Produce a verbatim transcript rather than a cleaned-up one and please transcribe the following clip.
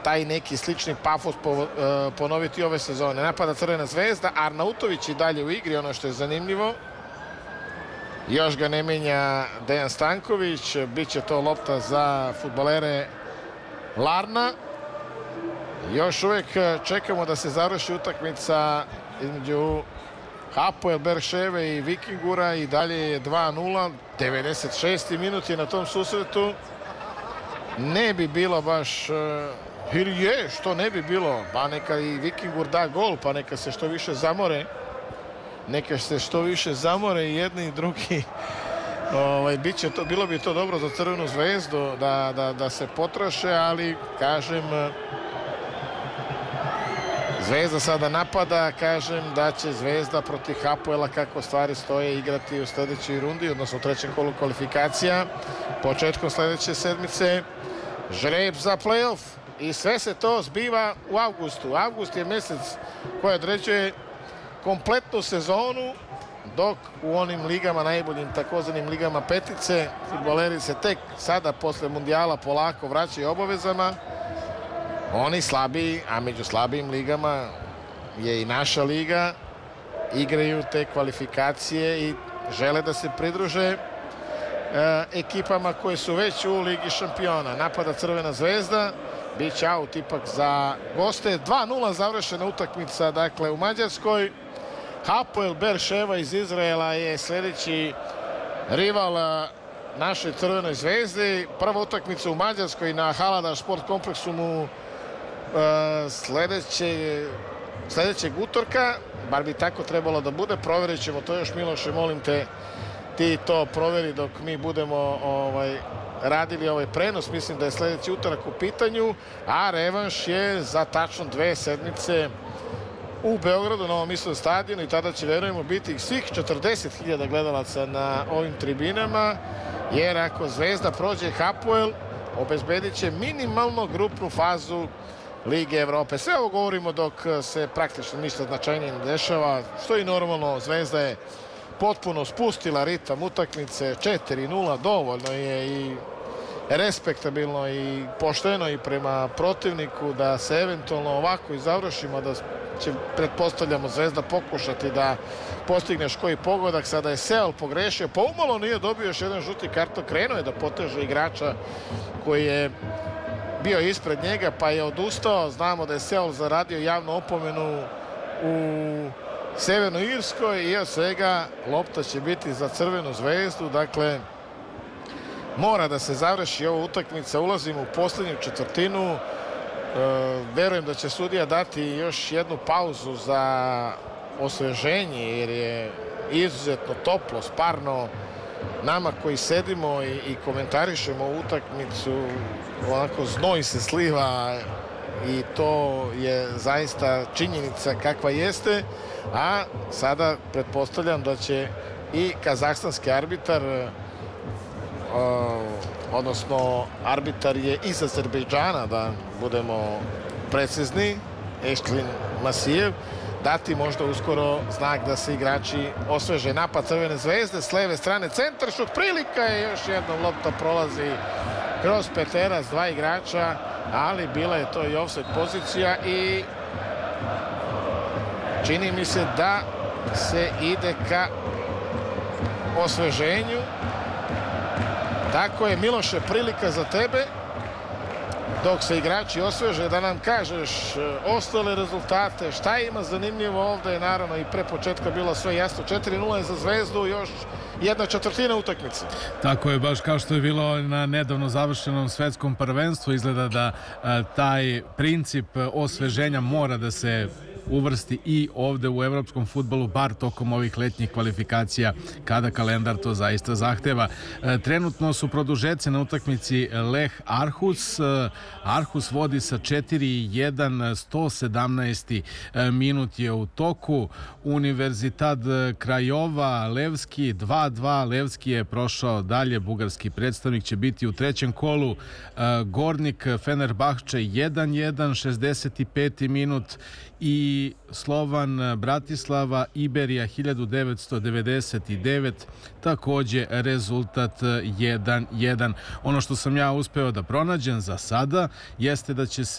taj neki slični pafos ponoviti ove sezone. Napada Crvena zvezda, Arnautović i dalje u igri, ono što je zanimljivo. Još ga ne menja Dejan Stanković, bit će to lopta za fudbalere Larna. Još uvijek čekamo da se završi utakmica između Hapoel Berševe i Vikingura i dalje je dva nula. devedeset šesti minut je na tom susretu. Ne bi bilo baš, ili je, što ne bi bilo, pa neka i Vikingur da gol, pa neka se što više zamore. Neka se što više zamore i jedni i drugi. Ovaj, bit će to, bilo bi to dobro za Crvenu zvezdu da, da, da se potroše, ali kažem, Zvezda sada napada, kažem da će Zvezda protiv Hapoela, kako stvari stoje, igrati u sljedećoj rundi, odnosno u trećem kolu kvalifikacija, početkom sljedeće sedmice. Žreb za play-off i sve se to zbiva u avgustu. Avgust je mjesec koji određuje kompletnu sezonu, dok u onim ligama, najboljim takozvanim ligama petice, fudbaleri se tek sada posle mundijala polako vraćaju obavezama. Oni slabiji, a među slabijim ligama je i naša liga, igraju te kvalifikacije i žele da se pridruže e, ekipama koje su već u Ligi šampiona. Napada Crvena zvezda, bit će aut ipak za goste. dva nula završena utakmica, dakle, u Mađarskoj. Hapoel Berševa iz Izraela je sljedeći rival našoj Crvenoj zvezdi. Prva utakmica u Mađarskoj na Halada sport kompleksu mu e, sljedeće, sljedećeg utorka. Bar bi tako trebalo da bude. Provjerit ćemo to još, Miloše, molim te, ti to provjeri dok mi budemo ovaj, radili ovaj prenos. Mislim da je sljedeći utorak u pitanju, a revanš je za tačno dve sedmice u Beogradu, na Novom Istom stadionu, i tada će, verujemo, biti svih četrdeset hiljada gledalaca na ovim tribinama, jer ako Zvezda prođe Hapoel, obezbedit će minimalno grupnu fazu Lige Evrope. Sve ovo govorimo dok se praktično ništa značajnije ne dešava, što i normalno. Zvezda je potpuno spustila ritam utakmice, četiri nula, dovoljno je i respektabilno i pošteno i prema protivniku da se eventualno ovako i završimo, da će, pretpostavljamo, Zvezda pokušati da postigneš koji pogodak. Sada je Seol pogrešio, pa umalo nije dobio još jedan žuti karton, krenuo je da poteže igrača koji je bio ispred njega, pa je odustao. Znamo da je Seol zaradio javnu opomenu u Severnoj Irskoj i od svega lopta će biti za Crvenu zvezdu. Dakle, mora da se završi ova utakmica, ulazimo u posljednju četvrtinu. E, verujem da će sudija dati još jednu pauzu za osveženje, jer je izuzetno toplo, sparno. Nama koji sedimo i, i komentarišemo utakmicu, onako znoj se sliva i to je zaista činjenica kakva jeste. A sada pretpostavljam da će i kazahstanski arbitar, Uh, odnosno arbitar je iz Azerbejdžana, da budemo precizni, Eštlin Masijev, dati možda uskoro znak da se igrači osveže. Napad Crvene zvezde s leve strane, centar šut, prilika je, još jednom lopta prolazi kroz petera s dva igrača, ali bila je to i ofsajd pozicija i čini mi se da se ide ka osveženju. Tako je, Miloše, prilika za tebe, dok se igrači osveže, da nam kažeš ostale rezultate, šta ima zanimljivo ovdje. Naravno i pre početka bilo sve jasno, četiri nula je za Zvezdu, još jedna četvrtina utakmice. Tako je, baš kao što je bilo na nedavno završenom svetskom prvenstvu. Izgleda da a, taj princip osveženja mora da se uvrsti i ovde u evropskom fudbalu, bar tokom ovih letnjih kvalifikacija, kada kalendar to zaista zahteva. E, trenutno su produžeci na utakmici Leh Arhus. E, Arhus vodi sa četiri jedan, sto sedamnaesti minut je u toku. Univerzitat Krajova Levski dva dva, Levski je prošao dalje, bugarski predstavnik će biti u trećem kolu. E, Gornik Fenerbahče jedan jedan, šezdeset peti minut, i Slovan Bratislava Iberija hiljadu devetsto devedeset devet, takođe rezultat jedan jedan. Ono što sam ja uspeo da pronađem za sada jeste da će